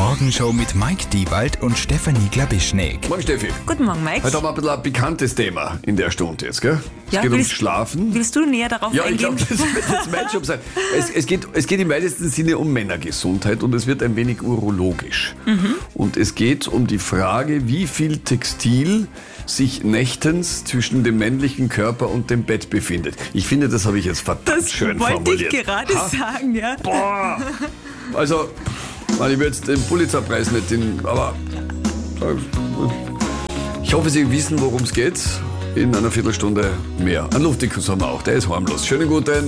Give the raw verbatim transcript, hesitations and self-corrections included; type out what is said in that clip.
Morgenshow mit Mike Diewald und Stefanie Glabischnik. Morgen, Steffi. Guten Morgen, Mike. Heute haben wir ein bisschen ein bekanntes Thema in der Stunde jetzt, gell? Es Ja, geht ums willst- Schlafen. Willst du näher darauf Ja, ich eingehen? glaube, das wird jetzt mein Job sein. Es, es, geht, es geht im weitesten Sinne um Männergesundheit und es wird ein wenig urologisch. Und es geht um die Frage, wie viel Textil sich nächtens zwischen dem männlichen Körper und dem Bett befindet. Ich finde, das habe ich jetzt verdammt Das schön wollte formuliert. ich gerade Ha? sagen, ja. Boah! Also, man, ich will jetzt den Pulitzerpreis nicht, den, aber ich hoffe, Sie wissen, worum es geht. In einer Viertelstunde mehr. Ein Luftikus haben wir auch, der ist harmlos. Schönen guten